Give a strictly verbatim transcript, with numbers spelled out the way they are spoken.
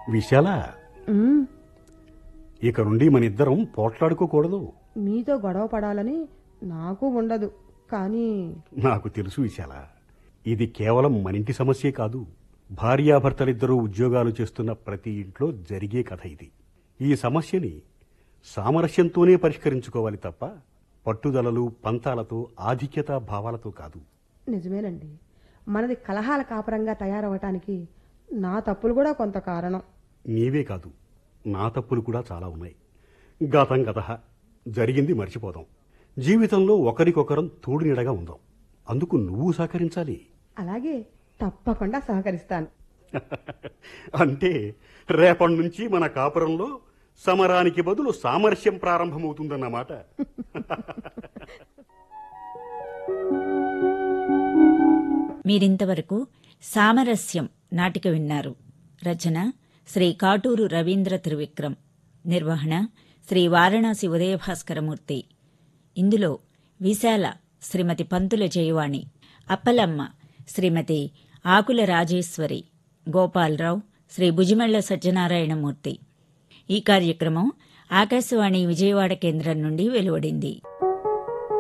విశాల, ఉమ్, ఇక నుండి మన ఇద్దరం పోట్లాడుకోకూడదు. మీతో గొడవ పడాలని నాకు ఉండదు. కానీ నాకు తెలుసు విశాల, ఇది కేవలం మనింటి సమస్యే కాదు, భార్యాభర్తలిద్దరూ ఉద్యోగాలు చేస్తున్న ప్రతి ఇంట్లో జరిగే కథ ఇది. ఈ సమస్యని సామరస్యంతోనే పరిష్కరించుకోవాలి తప్ప పట్టుదలలు, పంతాలతో, ఆధిక్యతా భావాలతో కాదు. నిజమేనండి, మనది కలహాల కాపురంగా తయారవటానికి నా తప్పులు కూడా కొంత కారణం. నీవే కాదు, నా తప్పులు కూడా చాలా ఉన్నాయి. గతం గతః, జరిగింది మర్చిపోదాం. జీవితంలో ఒకరికొకరం తోడు నీడగా ఉందాం. అందుకు నువ్వు సహకరించాలి. అలాగే, తప్పకుండా సహకరిస్తాను. అంటే రేపటి నుంచి మన కాపురంలో సమరానికి బదులు సామరస్యం ప్రారంభమవుతుందన్నమాట. మీరింతవరకు సామరస్యం నాటిక విన్నారు. రచన శ్రీ కాటూరు రవీంద్ర త్రివిక్రమ్. నిర్వహణ శ్రీ వారణాసి ఉదయభాస్కరమూర్తి. ఇందులో విశాల శ్రీమతి పంతుల జయవాణి, అప్పలమ్మ శ్రీమతి ఆకుల రాజేశ్వరి, గోపాలరావు శ్రీ భుజిమెళ్ల సత్యనారాయణమూర్తి. ఈ కార్యక్రమం ఆకాశవాణి విజయవాడ కేంద్రం నుండి వెలువడింది.